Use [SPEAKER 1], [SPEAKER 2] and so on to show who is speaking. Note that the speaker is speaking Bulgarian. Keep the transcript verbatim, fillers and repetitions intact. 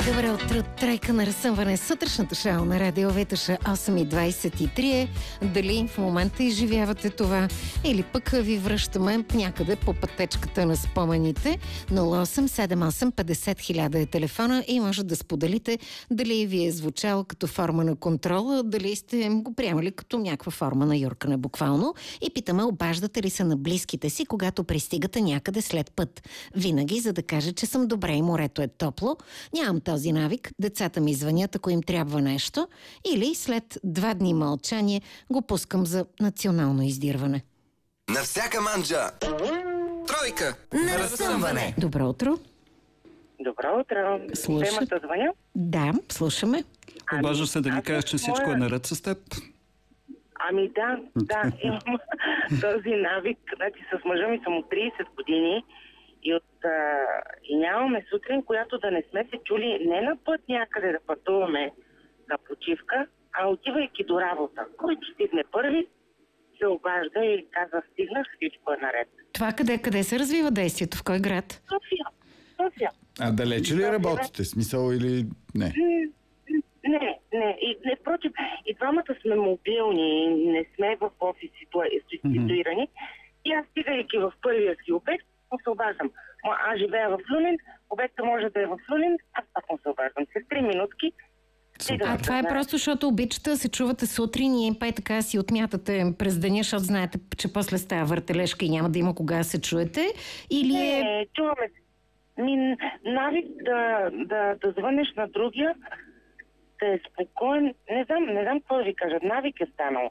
[SPEAKER 1] Добро утро, тройка на разсъмване. Сутрешната шоу на Радио Витоша осем и двайсет и три е. Дали в момента изживявате това или пък ви връщаме някъде по пътечката на спомените. нула осем седем осем петдесет хиляда е телефона и може да споделите дали ви е звучал като форма на контрола, дали сте го приемали като някаква форма на юркане буквално. И питаме, обаждате ли се на близките си, когато пристигате някъде след път. Винаги, за да кажа, че съм добре и морето е топло. Нямам този навик. Децата ми звънят, ако им трябва нещо. Или след два дни мълчание го пускам за национално издирване.
[SPEAKER 2] На всяка манджа! Тройка!
[SPEAKER 3] На разсъмване!
[SPEAKER 1] Добро утро.
[SPEAKER 4] Добро утро.
[SPEAKER 1] Слушай.
[SPEAKER 4] Темата звъня?
[SPEAKER 1] Да, слушаме.
[SPEAKER 3] Обажда се да ни кажеш, че всичко
[SPEAKER 4] моя...
[SPEAKER 3] е наред с теб.
[SPEAKER 4] Ами да, да, имам този навик. Значи с мъжа ми съм от трийсет години и, от, а, и нямаме сутрин, която да не сме се чули не на път някъде да пътуваме на почивка, а отивайки до работа. Който стигне първи, се обажда и казва: стигнах, всичко е наред.
[SPEAKER 1] Това къде, къде се развива действието? В кой град?
[SPEAKER 4] София. София.
[SPEAKER 5] А далече ли работите? Смисъл или не?
[SPEAKER 4] Не, не. И, не, впрочем, и двамата сме мобилни, не сме в офис ситуирани. Mm-hmm. И аз, стигайки в първия си обект, му се обаждам. Аз живея в Люлин, обекта може да е в Люлин, аз пак му се обаждам. След три минутки.
[SPEAKER 1] А това е просто, защото обичате да се чувате сутрин и пай така си отмятате през деня, защото знаете, че после става въртележка и няма да има кога да се чуете? Или е...
[SPEAKER 4] Не, чуваме се. Ми, навик да, да, да звънеш на другия, да е спокоен. Не знам, не знам какво да ви кажа. Навик е станал.